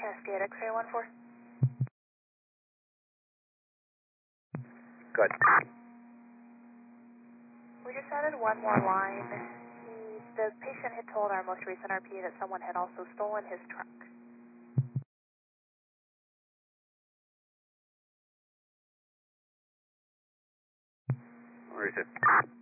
Cascade X-ray 1-4. Good. We just added one more line. The patient had told our most recent RP that someone had also stolen his truck. Where is it?